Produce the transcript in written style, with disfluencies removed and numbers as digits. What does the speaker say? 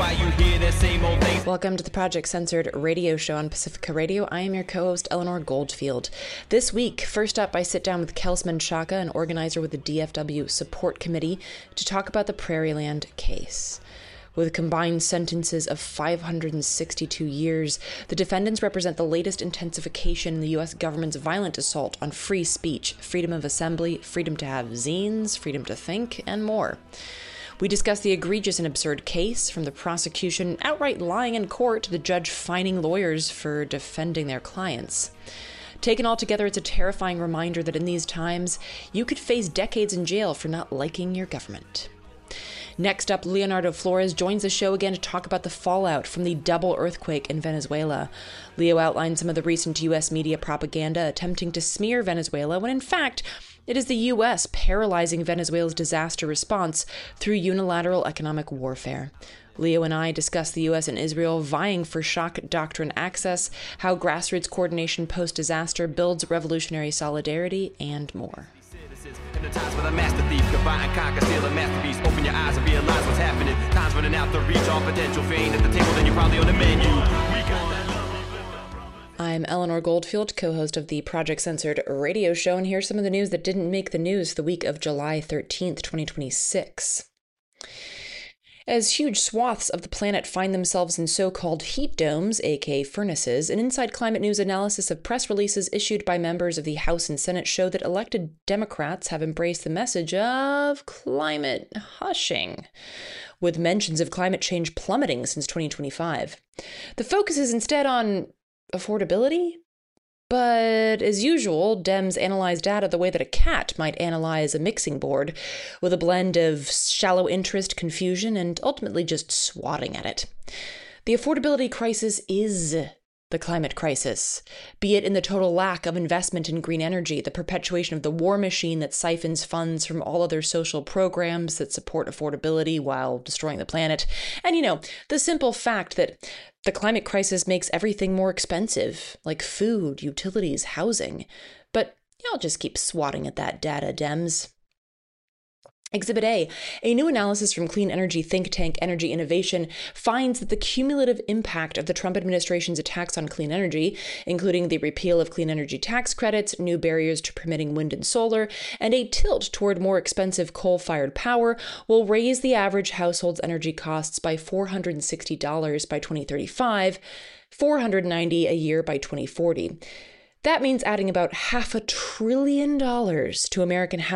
why you hear the same old things. Welcome to the Project Censored radio show on Pacifica Radio. I am your co-host, Eleanor Goldfield. This week, first up, I sit down with Kels Menchaca, an organizer with the DFW Support Committee, to talk about the Prairieland case. With combined sentences of 562 years, the defendants represent the latest intensification in the U.S. government's violent assault on free speech, freedom of assembly, freedom to have zines, freedom to think, and more. We discuss the egregious and absurd case, from the prosecution outright lying in court to the judge fining lawyers for defending their clients. Taken all together, it's a terrifying reminder that in these times, you could face decades in jail for not liking your government. Next up, Leonardo Flores joins the show again to talk about the fallout from the double earthquake in Venezuela. Leo outlines some of the recent U.S. media propaganda attempting to smear Venezuela, when in fact, it is the U.S. paralyzing Venezuela's disaster response through unilateral economic warfare. Leo and I discuss the U.S. and Israel vying for shock doctrine access, how grassroots coordination post-disaster builds revolutionary solidarity, and more. In the times when a master thief could buy and conquer, steal a masterpiece. Open your eyes and realize what's happening. Time's running out to reach all potential. If you ain't at the table, then you're probably on the menu. I'm Eleanor Goldfield, co-host of the Project Censored radio show, and here's some of the news that didn't make the news the week of July 13th, 2026. As huge swaths of the planet find themselves in so-called heat domes, aka furnaces, an Inside Climate News analysis of press releases issued by members of the House and Senate show that elected Democrats have embraced the message of climate hushing, with mentions of climate change plummeting since 2025. The focus is instead on affordability. But as usual, Dems analyze data the way that a cat might analyze a mixing board, with a blend of shallow interest, confusion, and ultimately just swatting at it. The affordability crisis is the climate crisis, be it in the total lack of investment in green energy, the perpetuation of the war machine that siphons funds from all other social programs that support affordability while destroying the planet, and, the simple fact that the climate crisis makes everything more expensive, like food, utilities, housing. But I'll just keep swatting at that data, Dems. Exhibit A new analysis from clean energy think tank Energy Innovation finds that the cumulative impact of the Trump administration's attacks on clean energy, including the repeal of clean energy tax credits, new barriers to permitting wind and solar, and a tilt toward more expensive coal-fired power, will raise the average household's energy costs by $460 by 2035, $490 a year by 2040. That means adding about $500 billion to American households